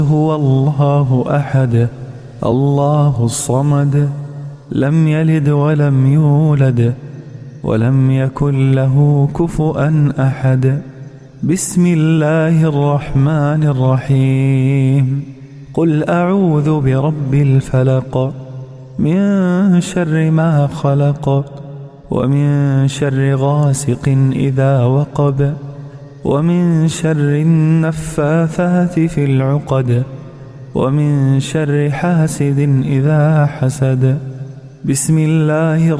هو الله أحد الله الصمد لم يلد ولم يولد ولم يكن له كفؤا أحد. بسم الله الرحمن الرحيم. قل أعوذ برب الفلق من شر ما خلق ومن شر غاسق إذا وقب ومن شر النفاثات في العقد ومن شر حاسد إذا حسد. بسم الله